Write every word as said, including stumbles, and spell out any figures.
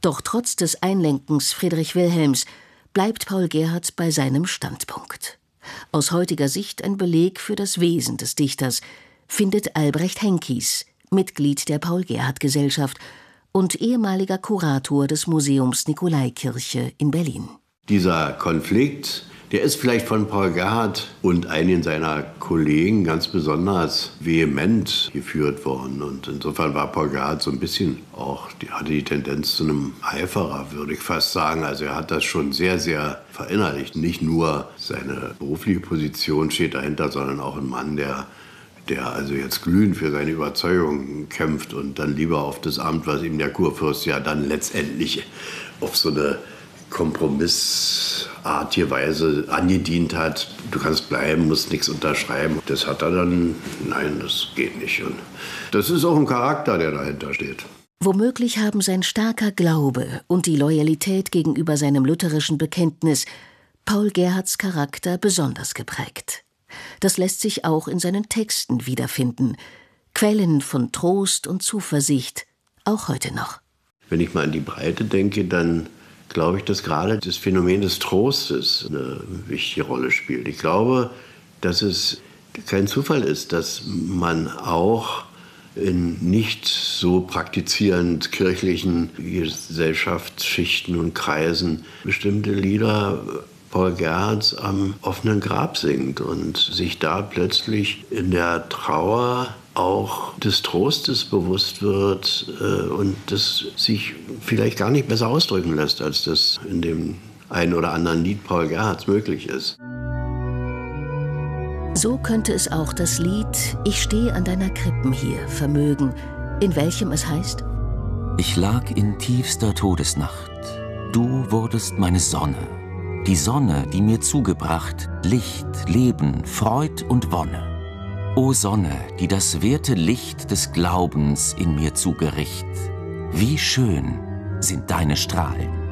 Doch trotz des Einlenkens Friedrich Wilhelms bleibt Paul Gerhardt bei seinem Standpunkt. Aus heutiger Sicht ein Beleg für das Wesen des Dichters, findet Albrecht Henckies, Mitglied der Paul-Gerhardt-Gesellschaft und ehemaliger Kurator des Museums Nikolaikirche in Berlin. Dieser Konflikt, der ist vielleicht von Paul Gerhardt und einigen seiner Kollegen ganz besonders vehement geführt worden. Und insofern war Paul Gerhardt so ein bisschen auch, die hatte die Tendenz zu einem Eiferer, würde ich fast sagen. Also er hat das schon sehr, sehr verinnerlicht. Nicht nur seine berufliche Position steht dahinter, sondern auch ein Mann, der der also jetzt glühend für seine Überzeugung kämpft und dann lieber auf das Amt, was ihm der Kurfürst ja dann letztendlich auf so eine kompromissartige Weise angedient hat. Du kannst bleiben, musst nichts unterschreiben. Das hat er dann, nein, das geht nicht. Und das ist auch ein Charakter, der dahinter steht. Womöglich haben sein starker Glaube und die Loyalität gegenüber seinem lutherischen Bekenntnis Paul Gerhardts Charakter besonders geprägt. Das lässt sich auch in seinen Texten wiederfinden. Quellen von Trost und Zuversicht, auch heute noch. Wenn ich mal an die Breite denke, dann glaube ich, dass gerade das Phänomen des Trostes eine wichtige Rolle spielt. Ich glaube, dass es kein Zufall ist, dass man auch in nicht so praktizierend kirchlichen Gesellschaftsschichten und Kreisen bestimmte Lieder Paul Gerhardts am offenen Grab singt und sich da plötzlich in der Trauer auch des Trostes bewusst wird äh, und das sich vielleicht gar nicht besser ausdrücken lässt, als das in dem einen oder anderen Lied Paul Gerhardts möglich ist. So könnte es auch das Lied »Ich stehe an deiner Krippen hier« vermögen, in welchem es heißt: Ich lag in tiefster Todesnacht, du wurdest meine Sonne, die Sonne, die mir zugebracht Licht, Leben, Freud und Wonne. O Sonne, die das werte Licht des Glaubens in mir zugericht, wie schön sind deine Strahlen.